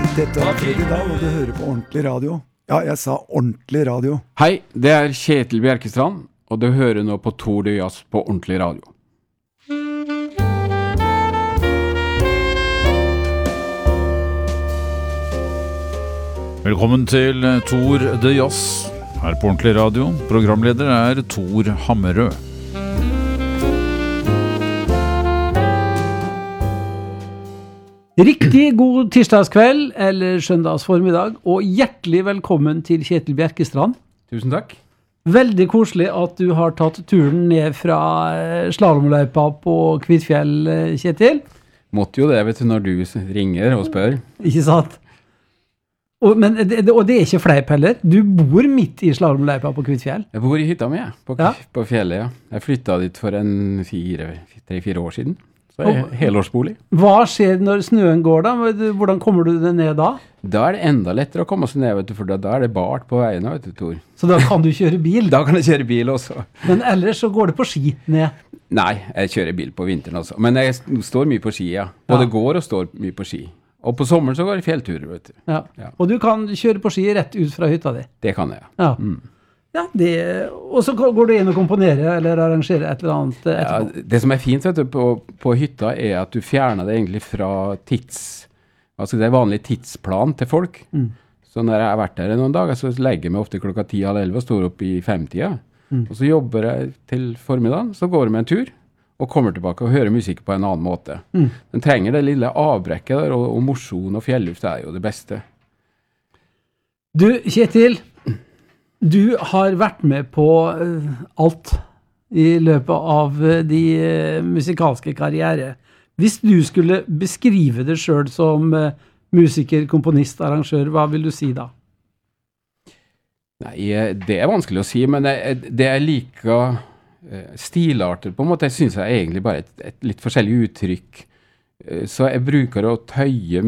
dette er Freddy Dahl, og du hører på Ordentlig Radio. Ja, jeg sa Ordentlig Radio. Hei, det er Kjetil Bjerkestrand, og du hører nå på Tour de Jazz på Ordentlig Radio. Velkommen til Tour de Jazz her på Ordentlig Radio. Programleder er Tor Hammerød. Riktig god tirsdagskveld eller søndagsformiddag, og hjertelig velkommen til Kjetil Bjerkestrand. Tusen takk. Veldig koselig at du har tatt turen ned fra slalomløypa på Kvitfjell, Kjetil. Måtte jo det, vet du, når du ringer og spør. Ikke sant? Og det er ikke fleip heller. Du bor midt i slalomløypa på Kvitfjell. Jeg bor i hytta mi, på fjellet, ja. Jeg flyttet dit for 3-4 år siden. Så er det helårsbolig. Hva skjer når snøen går da? Hvordan kommer du det ned da? Da er det enda lettere å komme seg ned, vet du, for da er det bart på veiene, vet du, Tor. Så da kan du kjøre bil? Da kan jeg kjøre bil også. Men ellers så går det på ski ned? Nei, jeg kjører bil på vinteren også. Men jeg står mye på ski, ja. Både går og står mye på ski. Og på sommeren så går det fjellturer, vet du. Ja. Og du kan kjøre på ski rett ut fra hytta di? Det kan jeg, ja. Ja, og så går du inn og komponerer eller arrangerer et eller annet etterpå. Ja, det som er fint, vet du, på hytta er at du fjerner det egentlig fra det er vanlig tidsplan til folk. Så når jeg har vært der noen dager, så legger jeg meg ofte klokka 10:30 og står opp i 5-tida. Og så jobber jeg til formiddagen, så går jeg med en tur og kommer tilbake og hører musikk på en annen måte. Den trenger det lille avbrekket der, og mosjon og fjelluft er jo det beste. Du, Kjetil, du har vært med på alt i løpet av de musikalske karriere. Hvis du skulle beskrive det selv som musiker, komponist, arrangør, hva vil du si da? Nei, det er vanskelig å si, men det er like stilarter på en måte. Jeg synes det er egentlig bare et litt forskjellig uttrykk. Så jeg bruker å tøye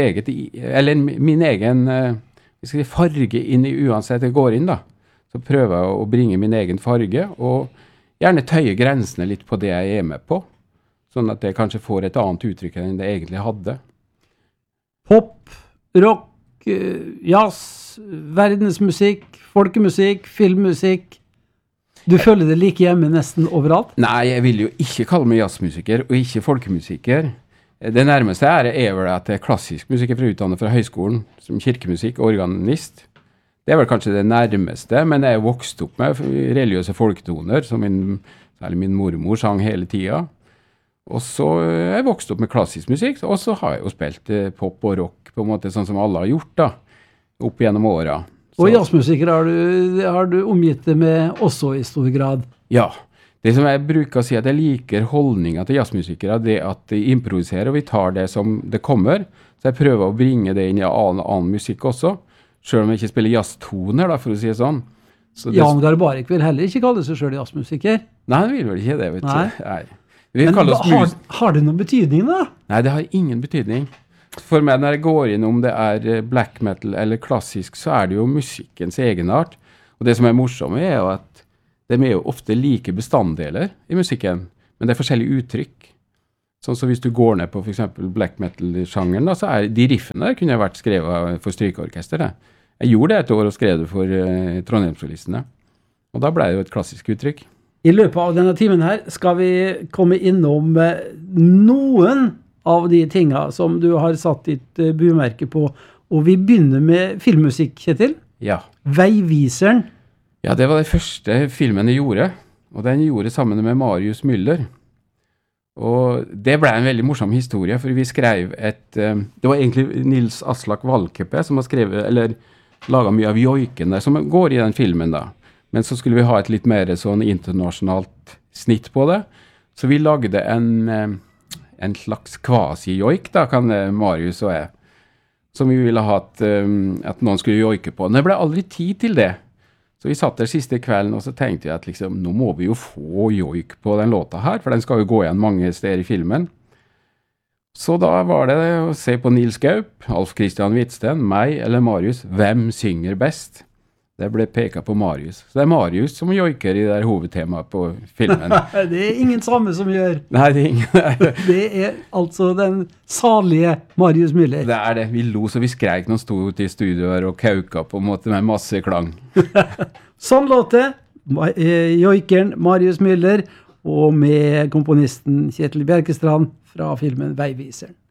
min egen farge inn i uansett jeg går inn da. Så prøver jeg å bringe min egen farge, og gjerne tøye grensene litt på det jeg er med på, sånn at jeg kanskje får et annet uttrykk enn det egentlig hadde. Pop, rock, jazz, verdensmusikk, folkemusikk, filmmusikk. Du føler det like hjemme nesten overalt? Nei, jeg vil jo ikke kalle meg jazzmusiker, og ikke folkemusiker. Det nærmeste er vel at jeg er klassisk musiker fra utdannet fra høyskolen, som kirkemusikk og organist. Det er vel kanskje det nærmeste, men jeg er vokst opp med religiøse folketoner, som særlig min mormor sang hele tiden. Og så er jeg vokst opp med klassisk musikk, og så har jeg jo spilt pop og rock, på en måte sånn som alle har gjort da, opp gjennom årene. Og jazzmusiker har du omgitt det med også i stor grad? Ja. Det som jeg bruker å si at jeg liker holdningen til jazzmusikere, det at de improviserer, og vi tar det som det kommer. Så jeg prøver å bringe det inn i annen musikk også, selv om jeg ikke spiller jazztoner, da, for å si det sånn. Jan Garbarek vil heller ikke kalle seg selv jazzmusiker. Nei, han vil vel ikke det, vet du. Nei. Men har det noen betydning da? Nei, det har ingen betydning. For meg, når jeg går inn om det er black metal eller klassisk, så er det jo musikkens egenart. Og det som er morsomt er jo at de er jo ofte like bestanddeler i musikken, men det er forskjellige uttrykk. Sånn som hvis du går ned på for eksempel black metal-sjangeren, da, så er de riffene kunne vært skrevet for strykeorkester. Jeg gjorde det et år og skrev det for Trondheimssolistene. Og da ble det jo et klassisk uttrykk. I løpet av denne timen her skal vi komme innom noen av de tingene som du har satt ditt bumerke på. Og vi begynner med filmmusikk, Kjetil. Ja. Veiviseren. Ja, det var den første filmen jeg gjorde, og den gjorde sammen med Marius Müller. Og det ble en veldig morsom historie, for vi skrev det var egentlig Nils Aslak Valkeapää som har skrevet, eller laget mye av joiken der, som går i den filmen da. Men så skulle vi ha et litt mer sånn internasjonalt snitt på det, så vi lagde en slags kvasi-joik da, kan Marius og jeg, som vi ville ha at noen skulle joike på. Men det ble aldri tid til det. Så vi satt der siste kvelden, og så tenkte jeg at liksom, nå må vi jo få joik på den låta her, for den skal jo gå igjen mange steder i filmen. Så da var det å se på Nils Gaup, Alf Christian Hvitsten, meg eller Marius, hvem synger best? Det ble peket på Marius. Så det Marius som joiker i det der hovedtemaet på filmen. Det ingen samme som gjør. Nei, det ingen. Det altså den salige Marius Müller. Det det. Vi lo så vi skreik når vi sto ute i studioet og kauka på en måte med masse klang. Sånn låter joikeren Marius Müller og med komponisten Kjetil Bjerkestrand fra filmen Veiviseren.